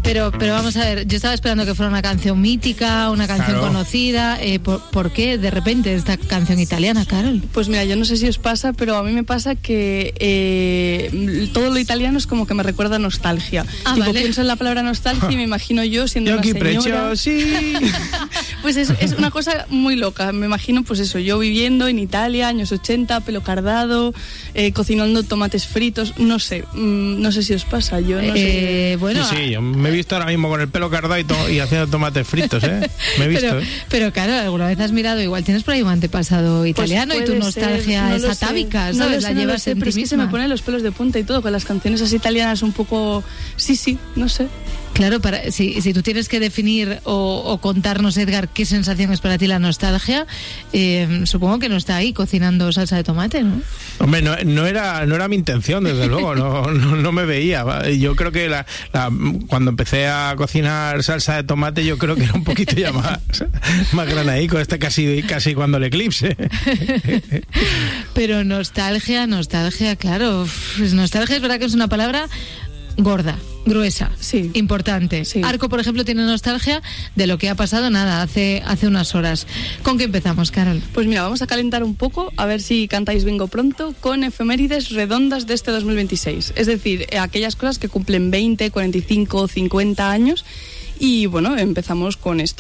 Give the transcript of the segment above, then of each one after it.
Pero vamos a ver, yo estaba esperando que fuera una canción mítica, una canción conocida. ¿Por qué de repente esta canción italiana, Carol? Pues mira, yo no sé si os pasa, pero a mí me pasa que todo lo italiano es como que me recuerda a nostalgia. Vale. Pienso en la palabra nostalgia y me imagino yo siendo una señora. Pues es una cosa muy loca. Me imagino, pues eso, yo viviendo en Italia, años 80, pelo cardado, cocinando tomates fritos. No sé si os pasa. Yo no sé. Bueno, sí, yo me he visto ahora mismo con el pelo cardado y haciendo tomates fritos, Me he visto, pero claro, alguna vez has mirado, igual tienes por ahí un antepasado italiano y tu nostalgia es atávica, ¿sabes? La llevas en ti pero es que se me ponen los pelos de punta y todo, con las canciones así italianas un poco... Sí, no sé. Claro, si tú tienes que definir o contarnos, Edgar, qué sensación es para ti la nostalgia, supongo que no está ahí cocinando salsa de tomate, ¿no? Hombre, no era mi intención, desde luego, no me veía. Yo creo que cuando empecé a cocinar salsa de tomate, yo creo que era un poquito ya más granadico, casi cuando el eclipse. Pero nostalgia, claro. Pues nostalgia es verdad que es una palabra gorda, gruesa, sí, importante. Sí. Arco, por ejemplo, tiene nostalgia de lo que ha pasado hace unas horas. ¿Con qué empezamos, Carol? Pues mira, vamos a calentar un poco, a ver si cantáis bingo pronto, con efemérides redondas de este 2026. Es decir, aquellas cosas que cumplen 20, 45, 50 años. Y bueno, empezamos con esto.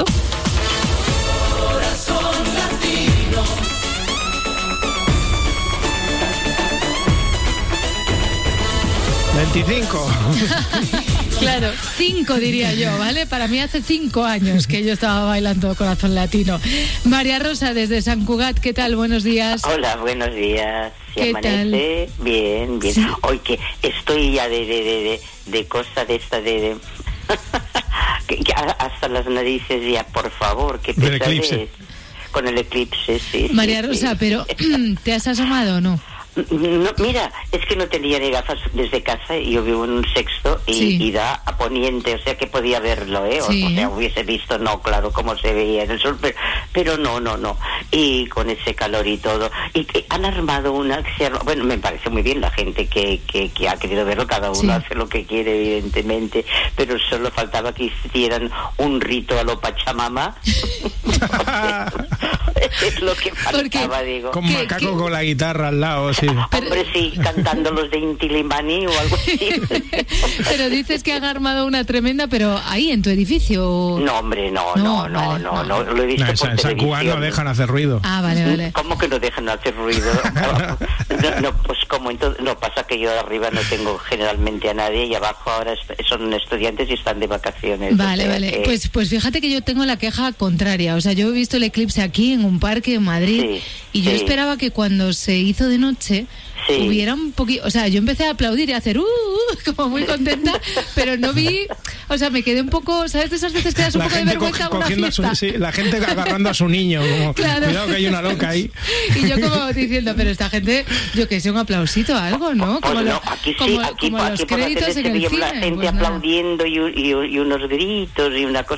25. Claro, 5 diría yo, ¿vale? Para mí hace 5 años que yo estaba bailando Corazón Latino. María Rosa, desde Sant Cugat, ¿qué tal? Buenos días. Hola, buenos días. ¿Qué amanece? tal? Bien. Sí. Hoy que estoy ya de cosa de esta de que hasta las narices ya, por favor, que pesadez. Con el eclipse, sí. María Rosa, pero ¿te has asomado o no? No, mira, es que no tenía ni gafas desde casa y yo vivo en un sexto y da a poniente, o sea que podía verlo, Sí. O sea, hubiese visto, no, claro, cómo se veía en el sol, pero no. Y con ese calor y todo. Y que han armado una acción, bueno, me parece muy bien la gente que ha querido verlo, cada uno hace lo que quiere, evidentemente, pero solo faltaba que hicieran un rito a lo Pachamama. Es lo que faltaba, digo. Con Macaco con la guitarra al lado, sí. Hombre, sí, cantando los de Inti Limani o algo así. Pero dices que han armado una tremenda, pero ahí en tu edificio. No, hombre, no, lo he visto por en San Cugat no dejan hacer ruido. Ah, vale. ¿Cómo que no dejan hacer ruido? No, pues como entonces, no, pasa que yo arriba no tengo generalmente a nadie y abajo ahora son estudiantes y están de vacaciones. Vale. Pues fíjate que yo tengo la queja contraria. O sea, yo he visto el eclipse aquí en un parque en Madrid y yo esperaba que cuando se hizo de noche hubiera un poquito, o sea, yo empecé a aplaudir y a hacer como muy contenta, pero no vi, o sea, me quedé un poco, ¿sabes? De esas veces que das un poco de vergüenza una fiesta. La gente agarrando a su niño, como, claro. Cuidado que hay una loca ahí. Y yo como diciendo, pero esta gente, yo que sé, un aplausito, algo, ¿no? Como, aquí como los créditos en el cine. La gente aplaudiendo y unos gritos y una cosa.